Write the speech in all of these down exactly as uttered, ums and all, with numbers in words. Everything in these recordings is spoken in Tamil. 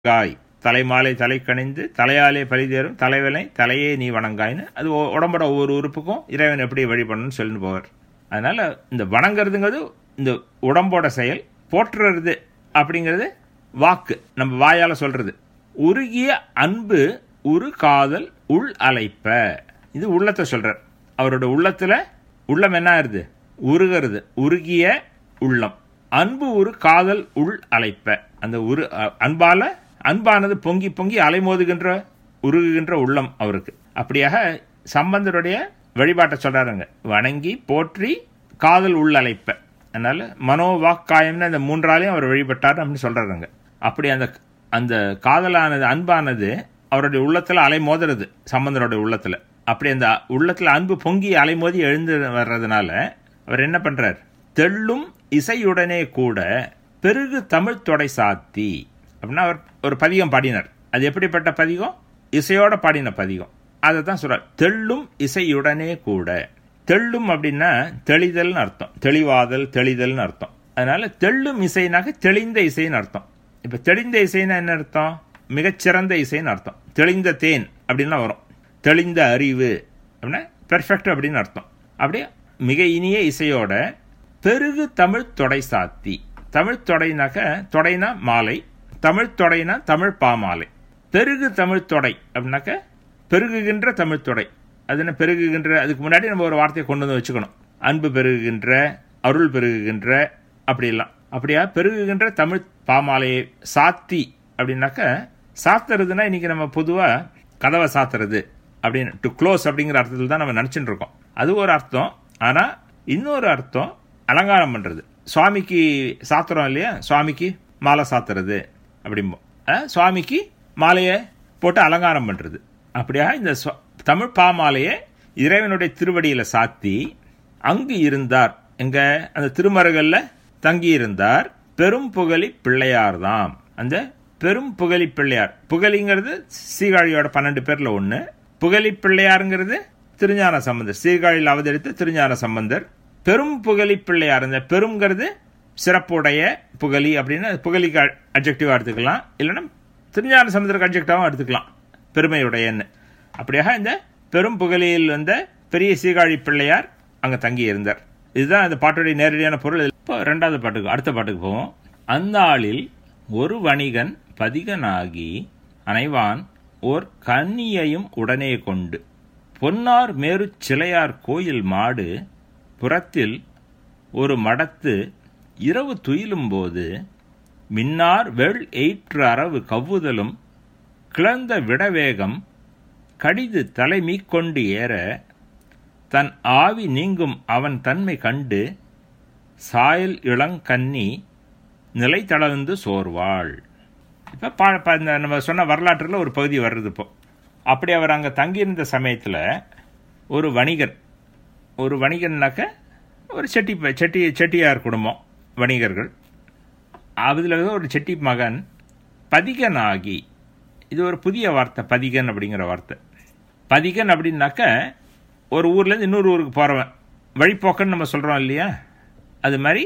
காய் தலை மாலை தலை கணிந்து தலையாலே பரிதேறும் தலைவனை தலையே நீ வணங்காயின்னு அது உடம்போட ஒவ்வொரு உறுப்புக்கும் இறைவன் எப்படி வழிபடணும்னு சொல்லிட்டு போவார். அதனால் இந்த வணங்குறதுங்கிறது இந்த உடம்போட செயல், போற்றுறது அப்படிங்கிறது வாக்கு, நம்ம வாயால் சொல்கிறது. உருகிய அன்பு உரு காதல் உள் அலைப்ப, இது உள்ளத்தை சொல்கிறார். அவரோட உள்ளத்தில் உள்ளம் என்ன ஆகுது? உருகிறது. உருகிய உள்ளம். அன்பு உரு காதல் உள் அலைப்ப, அந்த உரு அன்பால் அன்பானது பொங்கி பொங்கி அலைமோதுகின்ற உருகுகின்ற உள்ளம் அவருக்கு. அப்படியாக சம்பந்தருடைய வழிபாட்டை சொல்கிறாருங்க. வணங்கி போற்றி காதல் உள் அலைப்ப. அதனால் மனோ வாக்காயம்னு அந்த மூன்றாலையும் அவர் வழிபட்டார் அப்படின்னு சொல்கிறாருங்க. அப்படி அந்த அந்த காதலானது அன்பானது அவருடைய உள்ளத்தில் அலைமோதுறது, சம்பந்தருடைய உள்ளத்தில். அப்படி அந்த உள்ளத்தில் அன்பு பொங்கி அலைமோதி எழுந்து வர்றதுனால அவர் என்ன பண்ணுறார்? தெள்ளும் இசையுடனே கூட பெருகு தமிழ் தொடை சாத்தி அப்படின்னா அவர் ஒரு பதிகம் பாடினார். அது எப்படிப்பட்ட பதிகம்? இசையோட பாடின பதிகம். அதை தான் சொல்கிறார். தெள்ளும் இசையுடனே கூட. தெள்ளும் அப்படின்னா தெளிதல்னு அர்த்தம், தெளிவாதல் தெளிதல்னு அர்த்தம். அதனால தெள்ளும் இசைனாக்க தெளிந்த இசைன்னு அர்த்தம். இப்போ தெளிந்த இசைன்னா என்ன அர்த்தம்? மிகச்சிறந்த இசைன்னு அர்த்தம். தெளிந்த தேன் அப்படின்னா வரும். தெளிந்த அறிவு அப்படின்னா பெர்ஃபெக்ட் அப்படின்னு அர்த்தம். அப்படியே மிக இனிய இசையோட பெருகு தமிழ் தொடை சாத்தி. தமிழ் தொடைனாக்க, தொடைனா மாலை, தமிழ் தொடைனா தமிழ் பாமாலை. பெருகு தமிழ் தொடை அப்படின்னாக்க பெருகுகின்ற தமிழ் தொடை. அது என்ன பெருகுகின்ற? அதுக்கு முன்னாடி நம்ம ஒரு வார்த்தையை கொண்டு வந்து வச்சுக்கணும். அன்பு பெருகுகின்ற, அருள் பெருகுகின்ற, அப்படிலாம். அப்படியா பெருகுகின்ற தமிழ் பாமாலையை சாத்தி அப்படின்னாக்க, சாத்துறதுன்னா இன்னைக்கு நம்ம பொதுவாக கதவை சாத்துறது அப்படின்னு, டு க்ளோஸ் அப்படிங்கிற அர்த்தத்தில் தான் நம்ம நினச்சிட்டு இருக்கோம். அது ஒரு அர்த்தம். ஆனால் இன்னொரு அர்த்தம் அலங்காரம் பண்ணுறது. சுவாமிக்கு சாத்துறோம் இல்லையா, சுவாமிக்கு மாலை சாத்துறது அப்படிம்போம். சுவாமிக்கு மாலையை போட்டு அலங்காரம் பண்ணுறது. அப்படியா இந்த தமிழ் பாமாலையை இறைவனுடைய திருவடியில் சாத்தி அங்கு இருந்தார். எங்க? அந்த திருமருகல்ல தங்கி இருந்தார். பெரும் புகழி பிள்ளையார் தாம். அந்த பெரும் புகழி பிள்ளையார், புகழிங்கிறது சீர்காழியோட பன்னெண்டு பேர்ல ஒன்று. புகழி பிள்ளையாருங்கிறது திருஞான சம்பந்தர், சீர்காழியில் அவதரித்த திருஞான சம்பந்தர். பெரும் புகழி பிள்ளையார், இந்த பெரும்ங்கிறது சிறப்புடைய புகழி அப்படின்னு புகழிக்கு அட்ஜெக்டிவா எடுத்துக்கலாம், இல்லைன்னா திருஞான சம்பந்தருக்கு அட்ஜெக்டிவாகவும் எடுத்துக்கலாம், பெருமையுடையன்னு. அப்படியாக இந்த பெரும் புகழியில் வந்த பெரிய சீர்காழி பிள்ளையார் அங்கே தங்கி இருந்தார். இதுதான் அந்த பாட்டுடைய நேரடியான பொருள். இப்போ ரெண்டாவது பாட்டுக்கு, அடுத்த பாட்டுக்கு போவோம். அந்த ஆளில் ஒரு வணிகன் பதிகனாகி அனைவான் ஓர் கன்னியையும் உடனே கொண்டு பொன்னார் மேரு சிலையார் கோயில் மாடு புறத்தில் ஒரு மடத்து இரவு துயிலும் போது மின்னார் வெள் எயிற்று அரவு கவ்வுதலும் கிளந்த விடவேகம் கடிது தலை மீக்கொண்டு ஏற தன் ஆவி நீங்கும் அவன் தன்மை கண்டு சாயல் இளங்கன்னி நிலை தளர்ந்து சோர்வாள். இப்போ இந்த நம்ம சொன்ன வரலாற்றில் ஒரு பகுதி வர்றது. இப்போ அப்படி அவர் அங்கே தங்கியிருந்த சமயத்தில் ஒரு வணிகர், ஒரு வணிகர்னாக்க ஒரு செட்டி செட்டி செட்டியார் குடும்பம் வணிகர்கள், அதில் ஒரு செட்டி மகன் பதிகனாகி, இது ஒரு புதிய வார்த்தை பதிகன் அப்படிங்கிற வார்த்தை. பதிகன் அப்படின்னாக்க ஒரு ஊர்லேருந்து இன்னொரு ஊருக்கு போகிறவன், வழிப்போக்கன்னு நம்ம சொல்கிறோம் இல்லையா, அது மாதிரி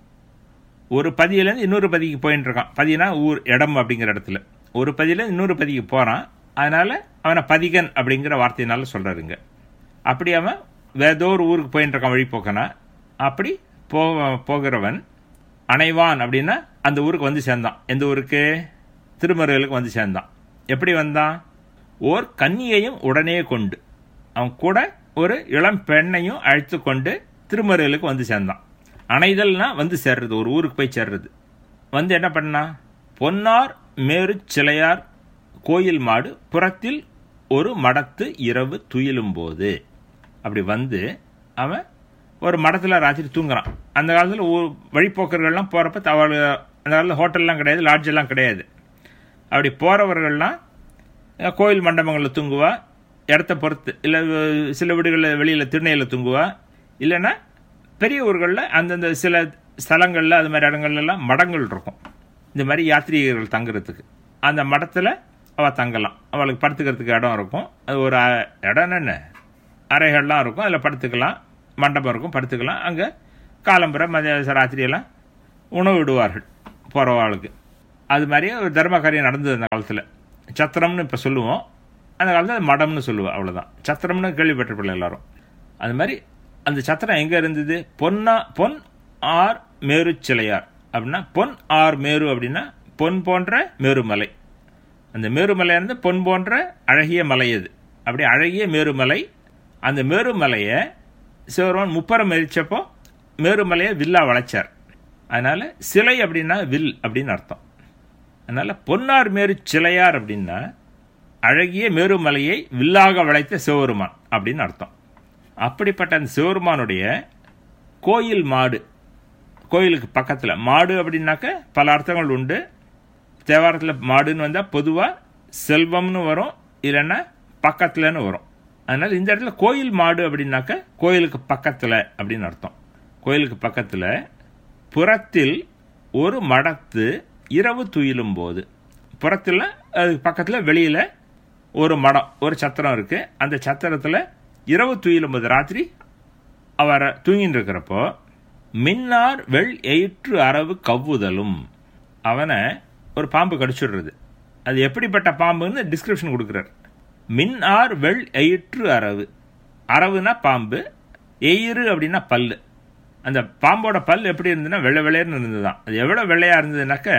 ஒரு பதியிலேருந்து இன்னொரு பதிக்கு போயின்னு இருக்கான். பதினா ஊர், இடம் அப்படிங்கிற இடத்துல ஒரு பதியிலேருந்து இன்னொரு பதிக்கு போகிறான். அதனால் அவனை பதிகன் அப்படிங்கிற வார்த்தையினால சொல்கிறாருங்க. அப்படி அவன் வேதோ ஒரு ஊருக்கு போயின்னு இருக்கான் வழிப்போக்கனா. அப்படி போ போகிறவன் அனைவான் அப்படின்னா அந்த ஊருக்கு வந்து சேர்ந்தான். எந்த ஊருக்கு? திருமருகலுக்கு வந்து சேர்ந்தான். எப்படி வந்தான்? ஓர் கன்னியையும் உடனே கொண்டு, அவன் கூட ஒரு இளம் பெண்ணையும் அழைத்து கொண்டு திருமருகலுக்கு வந்து சேர்ந்தான். அணைதல்னா வந்து சேர்றது, ஒரு ஊருக்கு போய் சேர்றது. வந்து என்ன பண்ணா? பொன்னார் மேரு சிலையார் கோயில் மாடு புறத்தில் ஒரு மடத்து இரவு துயிலும் போது, அப்படி வந்து அவன் ஒரு மடத்தில் ராத்திரி தூங்குறான். அந்த காலத்தில் ஊர் வழிப்போக்கர்கள்லாம் போகிறப்ப தவறு, அந்த காலத்தில் ஹோட்டல்லாம் கிடையாது, லாட்ஜெல்லாம் கிடையாது. அப்படி போகிறவர்கள்லாம் கோயில் மண்டபங்களில் தூங்குவா, இடத்த பொறுத்து. இல்லை சில வீடுகளில் வெளியில் திருநெல்வேலியில் தூங்குவா, இல்லைன்னா பெரிய ஊர்களில் அந்தந்த சில ஸ்தலங்களில் அது மாதிரி இடங்கள்லாம் மடங்கள் இருக்கும், இந்த மாதிரி யாத்திரிகர்கள் தங்குறதுக்கு. அந்த மடத்தில் அவள் தங்கலாம், அவளுக்கு படுத்துக்கிறதுக்கு இடம் இருக்கும். அது ஒரு இடம் என்ன அறைகள்லாம் இருக்கும், அதில் படுத்துக்கலாம், மண்டபம் இருக்கும், படுத்துக்கலாம். அங்கே காலம்புரை மதிய ராத்திரியெல்லாம் உணவு விடுவார்கள் போகிறவாளுக்கு. அது மாதிரியே ஒரு தர்ம காரியம் நடந்தது அந்த காலத்தில். சத்திரம்னு இப்போ சொல்லுவோம், அந்த காலத்தில் மடம்னு சொல்லுவோம், அவ்வளோதான். சத்திரம்னு கேள்விப்பட்டிருப்பில்ல எல்லாரும். அது மாதிரி அந்த சத்திரம் எங்கே இருந்தது? பொன்னா பொன் ஆர் மேரு சிலையார் அப்படின்னா, பொன் ஆர் மேரு அப்படின்னா பொன் போன்ற மேருமலை. அந்த மேருமலை இருந்து பொன் போன்ற அழகிய மலை அது. அப்படி அழகிய மேருமலை. அந்த மேருமலையை சிவருமான் முப்பரம் எரிச்சப்போ மேருமலையை வில்லா வளைச்சார். அதனால சிலை அப்படின்னா வில் அப்படின்னு அர்த்தம். அதனால பொன்னார் மேரு சிலையார் அப்படின்னா அழகிய மேருமலையை வில்லாக வளைத்த சிவருமான் அப்படின்னு அர்த்தம். அப்படிப்பட்ட அந்த சிவருமானுடைய கோயில் மாடு, கோயிலுக்கு பக்கத்தில் மாடு அப்படின்னாக்க பல அர்த்தங்கள் உண்டு. தேவாரத்தில் மாடுன்னு வந்தால் பொதுவாக செல்வம்னு வரும், இல்லைன்னா பக்கத்துலன்னு வரும். அதனால் இந்த இடத்துல கோயில் மாடு அப்படின்னாக்க கோயிலுக்கு பக்கத்தில் அப்படின்னு அர்த்தம். கோயிலுக்கு பக்கத்தில் புறத்தில் ஒரு மடத்து இரவு துயிலும் போது, புறத்தில் அது பக்கத்தில் வெளியில் ஒரு மடம், ஒரு சத்திரம் இருக்குது. அந்த சத்திரத்தில் இரவு துயிலும் போது, ராத்திரி அவர் தூங்கின்னு இருக்கிறப்போ, மின்னார் வெள் எயிற்று அரவு கவ்வுதலும், அவனை ஒரு பாம்பு கடிச்சுடுறது. அது எப்படிப்பட்ட பாம்புன்னு டிஸ்கிரிப்ஷன் கொடுக்குறார். மின்னார் வெள் எயிற்று அரவு, அரவுனா பாம்பு, எயிறு அப்படின்னா பல்லு. அந்த பாம்போட பல் எப்படி இருந்ததுன்னா வெள்ளை வெள்ளையர்னு இருந்தது தான். அது எவ்வளோ வெள்ளையாக இருந்ததுனாக்க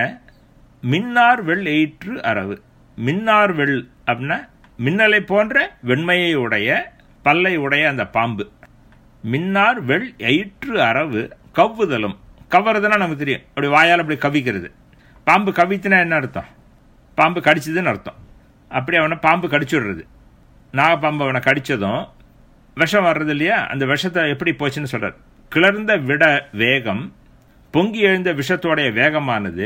மின்னார் வெள் எயிற்று அரவு. மின்னார் வெள் அப்படின்னா மின்னலை போன்ற வெண்மையை உடைய பல்லை உடைய அந்த பாம்பு. மின்னார் வெள் எயிற்று அரவு கவ்வுதலும், கவ்வுறதுன்னா நமக்கு தெரியும், அப்படி வாயால் அப்படி கவிக்கிறது. பாம்பு கவித்துனா என்ன அர்த்தம்? பாம்பு கடிச்சதுன்னு அர்த்தம். அப்படி அவனை பாம்பு கடிச்சுடுறது. நாகப்பாம்பு அவனை கடித்ததும் விஷம் வர்றது இல்லையா, அந்த விஷத்தை எப்படி போச்சுன்னு சொல்கிறார். கிளர்ந்த விட வேகம், பொங்கி எழுந்த விஷத்தோடைய வேகமானது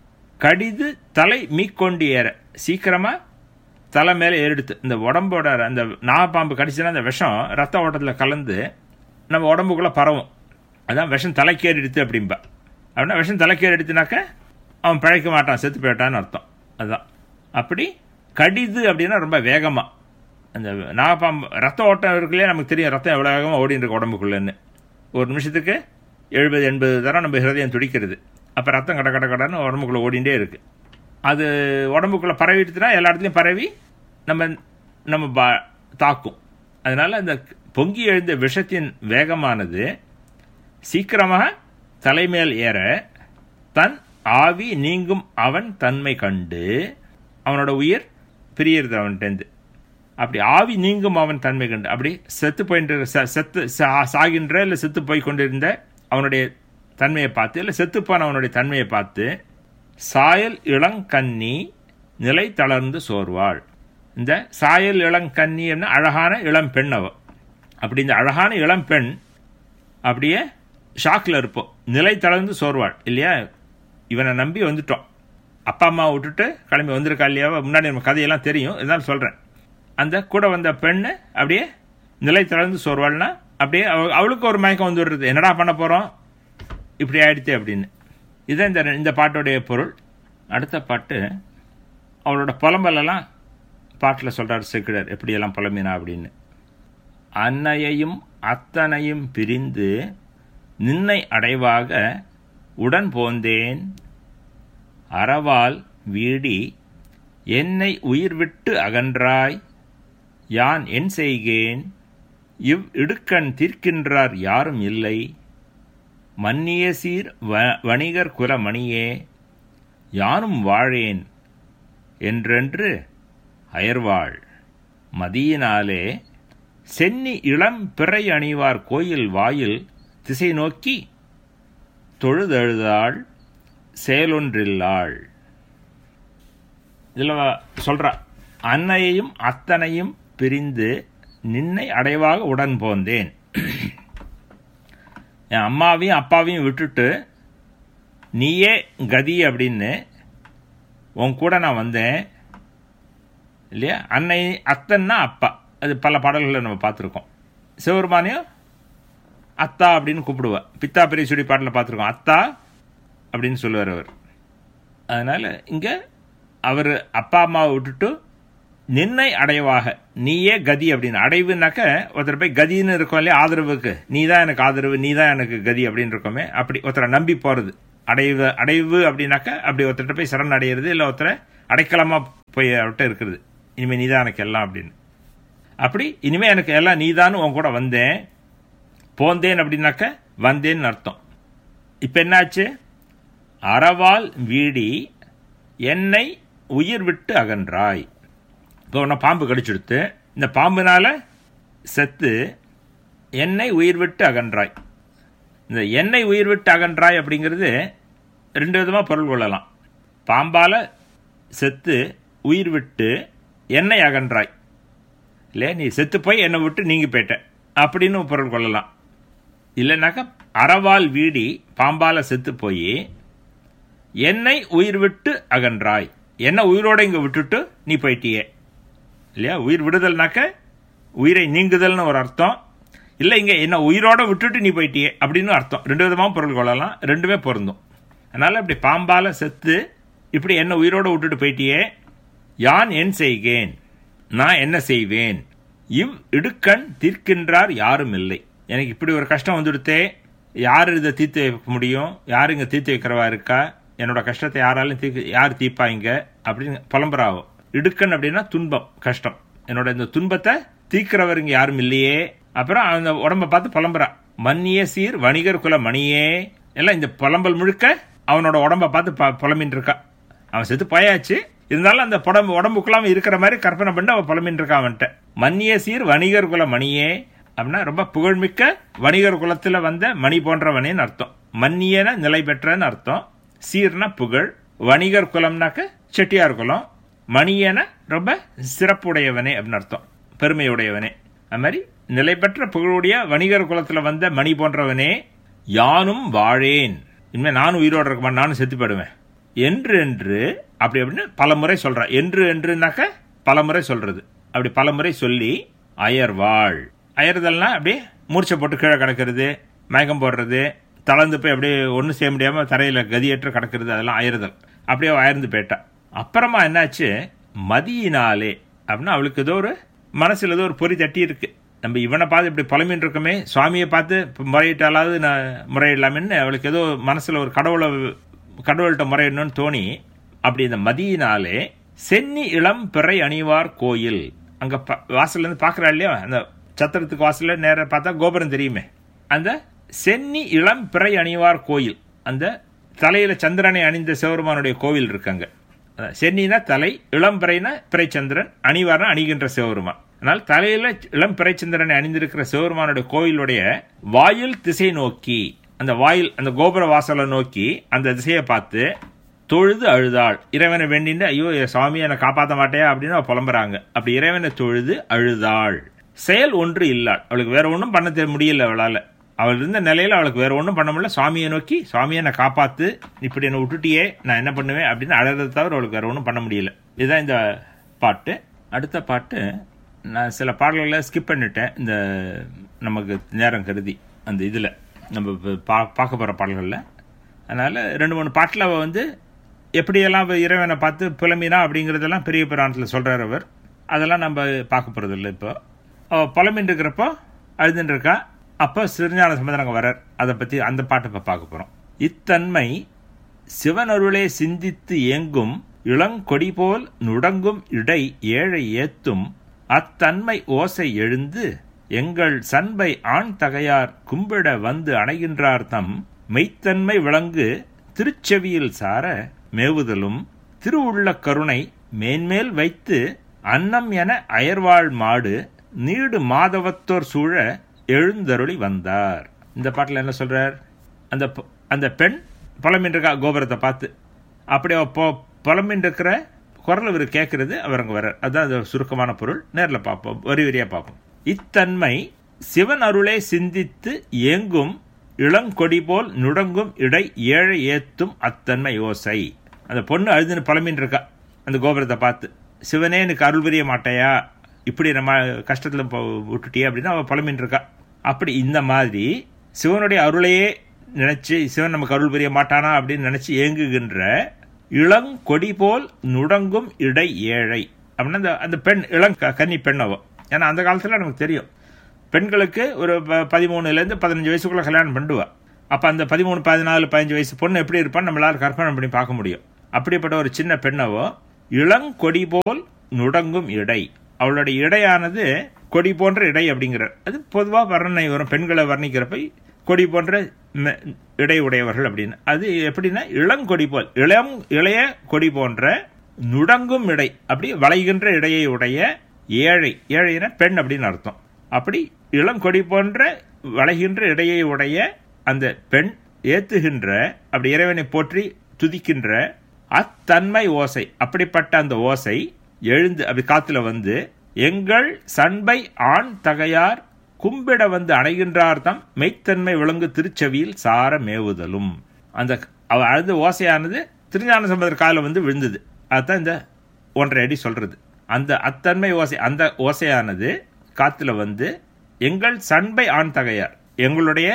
கடிது தலை மீக்கொண்டு ஏற, சீக்கிரமாக தலை மேலே ஏறிடுத்து. இந்த உடம்போட அந்த நாகப்பாம்பு கடிச்சுன்னா அந்த விஷம் ரத்த ஓட்டத்தில் கலந்து நம்ம உடம்புக்குள்ளே பரவும். அதான் விஷம் தலைக்கேறிடுத்து அப்படின்பா. அப்படின்னா விஷம் தலைக்கேறிடுத்துனாக்க அவன் பிழைக்க மாட்டான், செத்து போயிட்டான்னு அர்த்தம். அதுதான். அப்படி கடிது அப்படின்னா ரொம்ப வேகமாக. அந்த நாகப்பாம்பு ரத்த ஓட்டம் இருக்குல்லையே, நமக்கு தெரியும் ரத்தம் எவ்வளோ வேகமாக ஓடின்னு இருக்கு உடம்புக்குள்ளேன்னு. ஒரு நிமிஷத்துக்கு எழுபது எண்பது தரம் நம்ம ஹிருதயம் துடிக்கிறது. அப்போ ரத்தம் கட கட கடன்னு உடம்புக்குள்ளே ஓடிண்டே இருக்குது. அது உடம்புக்குள்ளே பரவிட்டுனா எல்லா இடத்துலையும் பரவி நம்ம நம்ம பா தாக்கும். அதனால் அந்த பொங்கி எழுந்த விஷத்தின் வேகமானது சீக்கிரமாக தலைமேல் ஏற தன் ஆவி நீங்கும் அவன் தன்மை கண்டு, அவனோட உயிர் பிரியறது அவன்கிட்டேருந்து. அப்படி ஆவி நீங்கும் அவன் தன்மை கண்டு, அப்படி செத்து போயின்ற செத்து சாகின்ற இல்லை செத்து போய் கொண்டிருந்த அவனுடைய தன்மையை பார்த்து, இல்லை செத்துப்பான அவனுடைய தன்மையை பார்த்து, சாயல் இளங்கன்னி நிலை தளர்ந்து சோர்வாள். இந்த சாயல் இளங்கன்னி என்ன, அழகான இளம் பெண் அவ. அப்படி இந்த அழகான இளம் பெண் அப்படியே ஷாக்கில் இருப்போம். நிலை தளர்ந்து சோர்வாள் இல்லையா. இவனை நம்பி வந்துட்டோம், அப்பா அம்மா விட்டுட்டு கிளம்பி வந்திருக்கா இல்லையா. முன்னாடி நம்ம கதையெல்லாம் தெரியும், இருந்தாலும் சொல்கிறேன். அந்த கூட வந்த பெண்ணு அப்படியே நிலை தளர்ந்து சோர்வாள்னா அப்படியே அவளுக்கு ஒரு மயக்கம் வந்து விடுறது. என்னடா பண்ண போகிறோம், இப்படி ஆயிடுச்சு அப்படின்னு. இதுதான் இந்த இந்த பாட்டோடைய பொருள். அடுத்த பாட்டு அவளோட புலம்பலெல்லாம் பாட்டில் சொல்கிறார் சேக்கிழார், எப்படியெல்லாம் புலம்பினா அப்படின்னு. அன்னையையும் அத்தனையும் பிரிந்து நின்னை அடைவாக உடன் போந்தேன், அறவால் வீடி என்னை உயிர் விட்டு அகன்றாய், யான் என் செய்கேன், இவ் இடுக்கண் தீர்க்கின்றார் யாரும் இல்லை, மன்னிய சீர் வ வணிகர் குலமணியே, யானும் வாழேன் என்றென்று அயர்வாள் மதியினாலே சென்னி இளம் பிறை அணிவார் கோயில் வாயில் திசை நோக்கி தொழுதழுதாள் செயலொன்றில்லாள். இதில் சொல்கிறா, அன்னையையும் அத்தனையும் பிரிந்து நின்னை அடைவாக உடன் போந்தேன். என் அம்மாவையும் அப்பாவையும் விட்டுட்டு நீயே கதி அப்படின்னு உன் கூட நான் வந்தேன் இல்லையா. அன்னை அத்தன்னா அப்பா, அது பல பாடல்களில் நம்ம பார்த்துருக்கோம். சிவபெருமானையும் அத்தா அப்படின்னு கூப்பிடுவா. பித்தா பெரிய சுடி பாட்டில் பார்த்துருக்கோம், அத்தா அப்படின்னு சொல்லுவார் அவர். அதனால் இங்கே அவர் அப்பா அம்மாவை விட்டுட்டு நின்னை அடைவாக, நீயே கதி அப்படின்னு. அடைவுனாக்க ஒருத்தர் போய் கதின்னு இருக்கோம் இல்லையா, ஆதரவுக்கு நீ தான் எனக்கு ஆதரவு, நீ தான் எனக்கு கதி அப்படின்னு இருக்கோமே, அப்படி ஒருத்தரை நம்பி போகிறது. அடைவு அடைவு அப்படின்னாக்கா அப்படி ஒருத்தர்கிட்ட போய் சரண் அடையிறது, இல்லை ஒருத்தரை அடைக்கலமா போய் அவர்கிட்ட இருக்கிறது. இனிமேல் நீதான் எனக்கு எல்லாம் அப்படின்னு. அப்படி இனிமே எனக்கு எல்லாம் நீதான்னு உன் கூட வந்தேன், போந்தேன் அப்படின்னாக்க வந்தேன்னு அர்த்தம். இப்போ என்னாச்சு? அறவால் வீடி என்னை உயிர் விட்டு அகன்றாய். இப்போ உன்னை பாம்பு கடிச்சுடுத்து, இந்த பாம்புனால செத்து என்னை உயிர் விட்டு அகன்றாய். இந்த என்னை உயிர் விட்டு அகன்றாய் அப்படிங்கிறது ரெண்டு விதமாக பொருள் கொள்ளலாம். பாம்பால் செத்து உயிர் விட்டு என்னை அகன்றாய், இல்லை நீ செத்து போய் என்னை விட்டு நீங்கி போயிட்ட அப்படின்னு பொருள் கொள்ளலாம். இல்லைனாக்கா அறவால் வீடி பாம்பால் செத்து போய் என்னை உயிர் விட்டு அகன்றாய், என்ன உயிரோட இங்கே விட்டுட்டு நீ போயிட்டியே இல்லையா. உயிர் விடுதல்னாக்க உயிரை நீங்குதல்னு ஒரு அர்த்தம், இல்லை இங்கே என்ன உயிரோட விட்டுட்டு நீ போயிட்டியே அப்படின்னு அர்த்தம். ரெண்டு விதமாக பொருள் கொள்ளலாம், ரெண்டுமே பொருந்தும். அதனால் இப்படி பாம்பால் செத்து இப்படி என்ன உயிரோடு விட்டுட்டு போயிட்டியே, யான் என் செய்கேன், நான் என்ன செய்வேன், இவ் இடுக்கண் தீர்க்கின்றார் யாரும் இல்லை. எனக்கு இப்படி ஒரு கஷ்டம் வந்துடுத்தே, யார் இதை தீர்த்து வைக்க முடியும், யார் இங்கே தீர்த்து வைக்கிறவா இருக்கா, என்னோட கஷ்டத்தை யாராலும் தீர்க்க யார் தீர்ப்பாங்க அப்படின்னு புலம்புறாவோ. இடுக்கண் அப்படின்னா துன்பம், கஷ்டம். என்னோட இந்த துன்பத்தை தீர்க்கிறவர் இங்கே யாரும் இல்லையே. அப்புறம் அந்த உடம்பை பார்த்து புலம்புறா, மன்னிய சீர் வணிகர் குல மணியே. எல்லாம் இந்த புலம்பல் முழுக்க அவனோட உடம்பை பார்த்து புலம்பின் இருக்கா. அவன் செத்து போயாச்சு, இருந்தாலும் அந்த உடம்பு உடம்புக்குள்ளாம இருக்கிற மாதிரி கற்பனை பண்ணி அவன் புலம்பின் இருக்கா அவன்கிட்ட. மன்னிய சீர் வணிகர் குல மணியே அப்படின்னா ரொம்ப புகழ்மிக்க வணிகர் குலத்துல வந்த மணி போன்றவனேன்னு அர்த்தம். மன்னியன நிலை பெற்றன்னு அர்த்தம். சீர்னா புகழ், வணிகர் குலம்னாக்க செட்டியார் குலம், மணியன ரொம்ப சிறப்புடையவனே அப்படின்னு அர்த்தம், பெருமையுடையவனே. அது மாதிரி நிலை பெற்ற புகழுடைய வணிகர் குலத்துல வந்த மணி போன்றவனே, யானும் வாழேன், இனிமேல் நானும் உயிரோடு இருக்க மாட்டேன், நானும் செத்து போயிடுவேன் என்று என்று அப்படி அப்படின்னு பல முறை சொல்றான். என்று என்றுனாக்க பல முறை சொல்றது. அப்படி பல முறை சொல்லி அயர்வாள், அயர்தல்னா அப்படியே மூர்ச்சை போட்டு கீழே கிடக்கிறது, மயக்கம் போடுறது, தளர்ந்து போய் அப்படியே ஒன்றும் செய்ய முடியாம தரையில கதியற்று கிடக்கிறது, அதெல்லாம் அயர்தல். அப்படியே அயர்ந்து போயிட்டா. அப்புறமா என்னாச்சு, மதியினாலே அப்படின்னா அவளுக்கு ஏதோ ஒரு மனசுல ஏதோ ஒரு பொறி தட்டி இருக்கு. நம்ம இவனை பார்த்து இப்படி புலம்பின்னு இருக்கோமே, சுவாமியை பார்த்து முறையிட்டாலாவது நான் முறையிடலாமேன்னு அவளுக்கு ஏதோ மனசுல ஒரு கடவுளை கடவுள்கிட்ட முறையிடணும்னு தோணி, அப்படி இந்த மதியினாலே சென்னி இளம் பிறை அணிவார் கோயில், அங்க வாசல்ல இருந்து பாக்குறா இல்லையா, அந்த சத்திரத்துக்கு வாசல்ல நேர பார்த்தா கோபுரம் தெரியுமே, அந்த சென்னி இளம் பிறை அணிவார் கோயில், அந்த தலையில சந்திரனை அணிந்த சிவபெருமானுடைய கோவில் இருக்காங்க. சென்னினா தலை, இளம் பிறைனா பிறைச்சந்திரன், அணிவார்னா அணிகின்ற சிவபெருமான். ஆனால் தலையில இளம் பிறைச்சந்திரனை அணிந்திருக்கிற சிவபெருமானுடைய கோயிலுடைய வாயில் திசை நோக்கி, அந்த வாயில் அந்த கோபுர வாசலை நோக்கி அந்த திசையை பார்த்து தொழுது அழுதாள். இறைவனை வேண்டின்னு, ஐயோ சுவாமி என்னை காப்பாற்ற மாட்டேயா அப்படின்னு அவ புலம்புறாங்க. அப்படி இறைவனை தொழுது அழுதாள். செயல் ஒன்று இல்லாள், அவளுக்கு வேற ஒன்றும் பண்ண முடியல அவளால. அவள் இருந்த நிலையில அவளுக்கு வேற ஒன்றும் பண்ண முடியல. சுவாமியை நோக்கி, சுவாமியை என்னை காப்பாத்து, இப்படி என்னை விட்டுட்டியே, நான் என்ன பண்ணுவேன் அப்படின்னு அழறதை தவிர அவளுக்கு வேற ஒன்றும் பண்ண முடியல. இதுதான் இந்த பாட்டு. அடுத்த பாட்டு நான் சில பாடல்களை ஸ்கிப் பண்ணிட்டேன், இந்த நமக்கு நேரம் கருதி. அந்த இதில் நம்ம பா பார்க்க போகிற பாடல்களில், அதனால் ரெண்டு மூணு பாட்டில் அவள் வந்து எப்படியெல்லாம் இறைவனை பார்த்து புலம்பினா அப்படிங்கிறதெல்லாம் பெரிய புராணத்தில் சொல்கிறார் அவர். அதெல்லாம் நம்ம பார்க்க போகிறது இல்லை. இப்போ அவள் புலம்பின்னு இருக்கிறப்போ அழுதுன்னு இருக்கா. அப்போ சிறுஞான சம்பந்தர் வர்றார். அதை பற்றி அந்த பாட்டை இப்போ பார்க்க போகிறோம். இத்தன்மை சிவனருளே சிந்தித்து ஏங்கும் இளங்கொடி போல் நுடங்கும் இடை ஏழை ஏத்தும் அத்தன்மை ஓசை எழுந்து எங்கள் சண்பை ஆண் தகையார் கும்பிட வந்து அணைகின்றார் தம் மெய்த்தன்மை விளங்கு திருச்செவியில் சார மேவுதலும் திருவுள்ள கருணை மேன்மேல் வைத்து அன்னம் என அயர்வாள் மாடு நீடு மாதவத்தோர் சூழ எழுந்தருளி வந்தார். இந்த பாட்டில் என்ன சொல்றார், அந்த அந்த பெண் புலம்பின் இருக்கா கோபுரத்தை பார்த்து. அப்படி புலம்பின் இருக்கிற குரல் இவர் கேட்கறது, அவர் அங்கே வர்றார். அதுதான் அது சுருக்கமான பொருள். நேரில் பார்ப்போம், வரி வரியா பார்ப்போம். இத்தன்மை சிவன் அருளே சிந்தித்து ஏங்கும் இளங்கொடி போல் நுடங்கும் இடை ஏழை ஏத்தும் அத்தன்மை ஓசை. அந்த பொண்ணு அழுதுன்னு புலம்பின் இருக்கா அந்த கோபுரத்தை பார்த்து. சிவனே எனக்கு அருள் புரிய மாட்டையா, இப்படி நம்ம கஷ்டத்தில் விட்டுட்டியே அப்படின்னு அவள் புலம்பின் இருக்கா. அப்படி இந்த மாதிரி சிவனுடைய அருளையே நினைச்சு சிவன் நமக்கு அருள் புரிய மாட்டானா அப்படின்னு நினைச்சு ஏங்குகின்ற இளங்கொடி போல் நுடங்கும் இடை ஏழை அப்படின்னா அந்த அந்த பெண் இளம் கன்னி பெண் அவ. ஏன்னா அந்த காலத்தில் நமக்கு தெரியும், பெண்களுக்கு ஒரு பதிமூணுலேருந்து பதினஞ்சு வயசுக்குள்ள கல்யாணம் பண்ணுவா. அப்போ அந்த பதிமூணு பதினாலு பதினஞ்சு வயசு பொண்ணு எப்படி இருப்பான்னு நம்மளால கற்பனை பண்ணி பார்க்க முடியும். அப்படிப்பட்ட ஒரு சின்ன பெண்ணவோ இளங்கொடி போல் நுடங்கும் இடை, அவளுடைய இடையானது கொடி போன்ற இடை அப்படிங்கிறார். அது பொதுவாக வர்ணனை வரும், பெண்களை வர்ணிக்கிறப்ப கொடி போன்ற இடை உடையவர்கள் அப்படின்னு. அது எப்படின்னா இளங்கொடி போல், இளம் இளைய கொடி போன்ற நுடங்கும் இடை, அப்படி வளைகின்ற இடையை உடைய ஏழை, ஏழைனா பெண் அப்படின்னு அர்த்தம். அப்படி இளங்கொடி போன்ற வளைகின்ற இடையை உடைய அந்த பெண் ஏத்துகின்ற, அப்படி இறைவனை போற்றி துதிக்கின்ற அத்தன்மை ஓசை, அப்படிப்பட்ட அந்த ஓசை எழுந்து அப்படி காத்துல வந்து எங்கள் சண்பை ஆண் தகையார் கும்பிட வந்து அணைகின்றார்த்தம் மெய்த்தன்மை விளங்கு திருச்செவியில் சார மேவுதலும். அந்த அழுது ஓசையானது திருஞான சம்பந்தர் காலில் வந்து விழுந்தது. அதுதான் இந்த ஒன்றரை அடி சொல்றது. அந்த அத்தன்மை ஓசை, அந்த ஓசையானது காத்துல வந்து எங்கள் சண்பை ஆண் தகையார், எங்களுடைய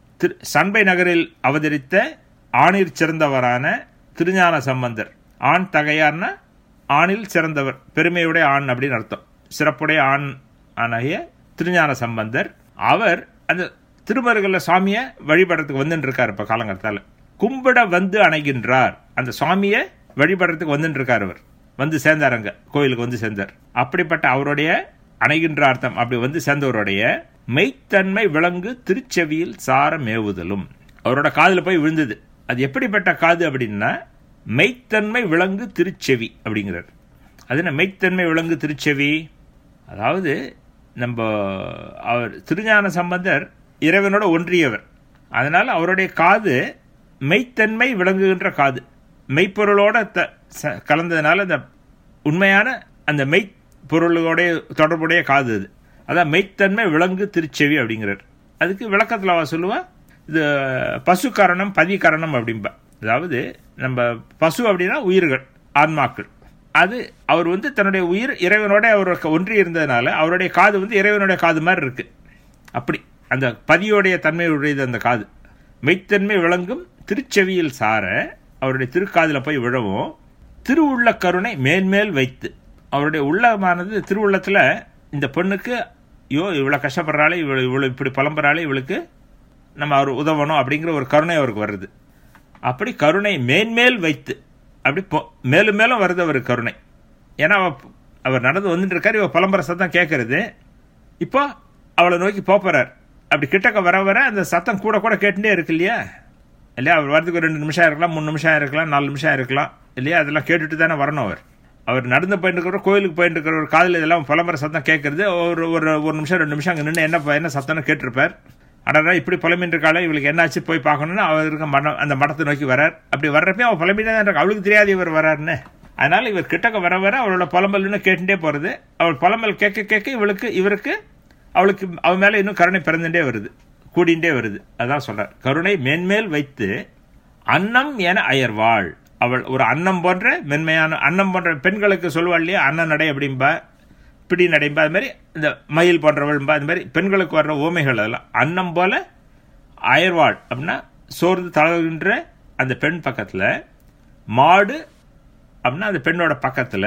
சண்பை நகரில் அவதரித்த ஆணிற் சிறந்தவரான திருஞான சம்பந்தர். ஆண் தகையார்னா ஆணில் சிறந்தவர், பெருமையுடைய ஆண் அப்படின்னு அர்த்தம். சிறப்புடைய ஆண் ஆகிய திருஞான சம்பந்தர் அவர் அந்த திருமருகல சுவாமியை வழிபடுறதுக்கு வந்துட்டு இருக்கார். இப்ப காலங்கத்தால கும்பிட வந்து அணைகின்றார், அந்த சுவாமியை வழிபடுறதுக்கு வந்துட்டு இருக்கார். அவர் வந்து சேர்ந்தார், அங்க கோயிலுக்கு வந்து சேர்ந்தார். அப்படிப்பட்ட அவருடைய அணைகின்ற அர்த்தம் அப்படி வந்து சேர்ந்தவருடைய மெய்த்தன்மை விளங்கு திருச்செவியில் சார மேவுதலும், அவரோட காதுல போய் விழுந்தது. அது எப்படிப்பட்ட காது அப்படின்னா மெய்த்தன்மை விளங்கு திருச்செவி அப்படிங்கிறார். அது என்ன மெய்த்தன்மை விளங்கு திருச்செவி? அதாவது நம்ம அவர் திருஞான சம்பந்தர் இறைவனோட ஒன்றியவர், அதனால அவருடைய காது மெய்த்தன்மை விளங்குகின்ற காது, மெய்ப்பொருளோட கலந்ததுனால அந்த உண்மையான அந்த மெய்ப்பொருளோட தொடர்புடைய காது அது. அதான் மெய்த்தன்மை விளங்கு திருச்செவி அப்படிங்கிறார். அதுக்கு விளக்கத்தில் அவ சொல்லுவா, இது பசு கரணம் பதி கரணம் அப்படின்பா. அதாவது நம்ம பசு அப்படின்னா உயிர்கள், ஆன்மாக்கள். அது அவர் வந்து தன்னுடைய உயிர் இறைவனோட அவர் ஒன்றி இருந்ததுனால அவருடைய காது வந்து இறைவனுடைய காது மாதிரி இருக்கு. அப்படி அந்த பதியோடைய தன்மையுடையது அந்த காது. மெய்த்தன்மை விளங்கும் திருச்செவியில் சார, அவருடைய திருக்காதில் போய் விழவும் திருவுள்ள கருணை மேன்மேல் வைத்து, அவருடைய உள்ளமானது திருவுள்ளத்தில் இந்த பெண்ணுக்கு ஐயோ இவ்வளோ கஷ்டப்படுறாளே, இவ்வளோ இவ்வளோ இப்படி புலம்புறாளே, இவளுக்கு நம்ம அவர் உதவணும் அப்படிங்கிற ஒரு கருணை அவருக்கு வருது. அப்படி கருணை மேன்மேல் வைத்து, அப்படி மேலும் மேலும் வருது அவர் கருணை. ஏன்னா அவர் நடந்து வந்துட்டு இருக்காரு, இவ புலம்புற சத்தம் கேட்கறது. இப்போ அவளை நோக்கி போறார். அப்படி கிட்டக்க வர வர அந்த சத்தம் கூட கூட கேட்டுட்டே இருக்கு இல்லையா இல்லையா அவர் வரதுக்கு ஒரு ரெண்டு நிமிஷம் இருக்கலாம், மூணு நிமிஷம் இருக்கலாம், நாலு நிமிஷம் இருக்கலாம் இல்லையா, அதெல்லாம் கேட்டுட்டு தானே வரணும். அவர் அவர் நடந்து போயிட்டு இருக்கிற கோயிலுக்கு போயிட்டு இருக்கிற ஒரு காதில் இதெல்லாம் புலம்புற சத்தம் கேட்கறது. ஒரு ஒரு ஒரு நிமிஷம் ரெண்டு நிமிஷம் அங்கே நின்று என்ன என்ன சத்தம்னு கேட்டிருப்பார். அடடா இப்படி புலம்பின்னு இருக்காளே, இவளுக்கு என்னாச்சு போய் பார்க்கணும்னு அவருக்கு மடம் அந்த மடத்தை நோக்கி வரார். அப்படி வர்றப்பே அவள் புலம்பிதான் இருக்கு, அவளுக்கு தெரியாது இவர் வராருன்னு. அதனால இவர் கிட்டக்க வர வர அவளோட புலம்பல்னு கேட்டுட்டே போறது. அவள் புலம்பல் கேட்க கேட்க இவளுக்கு இவருக்கு அவளுக்கு அவன் மேல இன்னும் கருணை பிறந்துட்டே வருது, கூடிண்டே வருது. அதான் சொல்றார், கருணை மேன்மேல் வைத்து அன்னம் என அயர்வாள். அவள் ஒரு அன்னம் போன்ற மென்மையான, அன்னம் போன்ற பெண்களுக்கு சொல்லுவாள் இல்லையா, அன்ன நடை அப்படின்பா, பிடி நடைம்பா, அது மாதிரி இந்த மயில் போன்றவள்பா, அது மாதிரி பெண்களுக்கு வர்ற ஓமைகள் அதெல்லாம். அன்னம் போல அயர்வாள் அப்படின்னா சோர்ந்து தளர்கின்ற அந்த பெண் பக்கத்துல, மாடு அப்படின்னா அந்த பெண்ணோட பக்கத்துல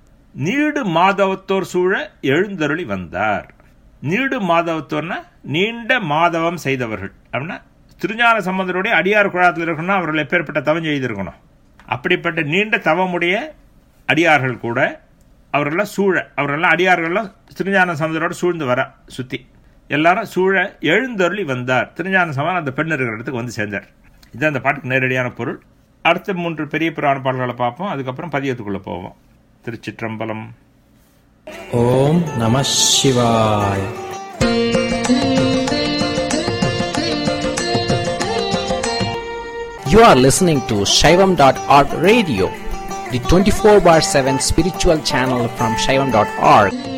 நீடு மாதவத்தோர் சூழ எழுந்தருளி வந்தார். நீடு மாதவத்தோர்னா நீண்ட மாதவம் செய்தவர்கள் அப்படின்னா திருஞான சம்பந்தருடைய அடியார் குழாத்தில் இருக்கணும், அவர்கள் எப்பேற்பட்ட தவம் செய்திருக்கணும். அப்படிப்பட்ட நீண்ட தவமுடைய அடியார்கள் கூட அவர்களெல்லாம் சூழ, அவர்களெல்லாம் அடியார்கள்லாம் திருஞான சம்பந்தரோட சூழ்ந்து வர சுத்தி எல்லாரும் சூழ எழுந்தருளி வந்தார். திருஞான சம்பந்தர் அந்த பெண் இருக்கிற இடத்துக்கு வந்து சேர்ந்தார். இதுதான் அந்த பாட்டுக்கு நேரடியான பொருள். அடுத்த மூன்று பெரிய புராண பாடல்களை பார்ப்போம், அதுக்கப்புறம் பதியத்துக்குள்ள போவோம். திருச்சிற்றம்பலம். ஓம் நம சிவாய். You are listening to Shaivam dot org radio, the twenty-four bar seven spiritual channel from Shaivam dot org.